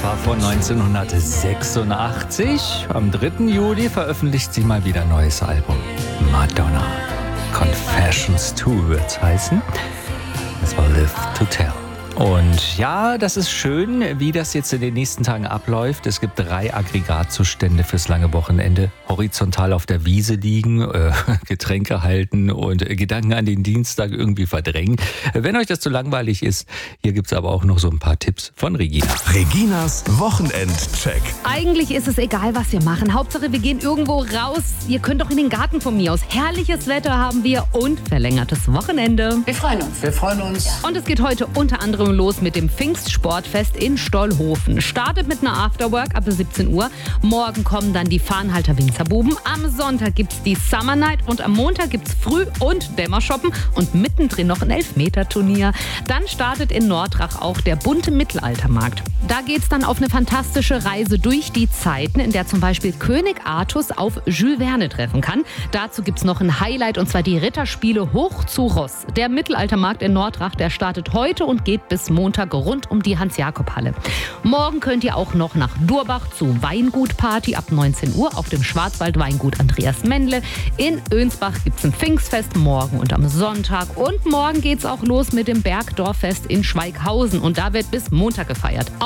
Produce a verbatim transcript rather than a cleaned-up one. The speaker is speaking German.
das war von neunzehnhundertsechsundachtzig. Am dritten Juli veröffentlicht sie mal wieder ein neues Album. Madonna. Confessions zwei wird's heißen. Das war Live to Tell. Und ja, das ist schön, wie das jetzt in den nächsten Tagen abläuft. Es gibt drei Aggregatzustände fürs lange Wochenende. Horizontal auf der Wiese liegen, äh, Getränke halten und äh, Gedanken an den Dienstag irgendwie verdrängen. Wenn euch das zu langweilig ist, hier gibt's aber auch noch so ein paar Tipps von Regina. Reginas Wochenendcheck. Eigentlich ist es egal, was wir machen. Hauptsache, wir gehen irgendwo raus. Ihr könnt doch in den Garten von mir aus. Herrliches Wetter haben wir und verlängertes Wochenende. Wir freuen uns. Wir freuen uns. Und es geht heute unter anderem los mit dem Pfingstsportfest in Stollhofen. Startet mit einer Afterwork ab siebzehn Uhr. Morgen kommen dann die Fahnenhalter Winzerbuben. Am Sonntag gibt's die Summer Night und am Montag gibt's Früh- und Dämmershoppen und mittendrin noch ein Elfmeterturnier. Dann startet in Nordrach auch der bunte Mittelaltermarkt. Da geht's dann auf eine fantastische Reise durch die Zeiten, in der zum Beispiel König Artus auf Jules Verne treffen kann. Dazu gibt's noch ein Highlight und zwar die Ritterspiele hoch zu Ross. Der Mittelaltermarkt in Nordrach, der startet heute und geht bis Montag rund um die Hans-Jakob-Halle. Morgen könnt ihr auch noch nach Durbach zu Weingutparty ab neunzehn Uhr auf dem Schwarzwald-Weingut Andreas Mendle. In Önsbach gibt's ein Pfingstfest morgen und am Sonntag. Und morgen geht's auch los mit dem Bergdorffest in Schweighausen. Und da wird bis Montag gefeiert.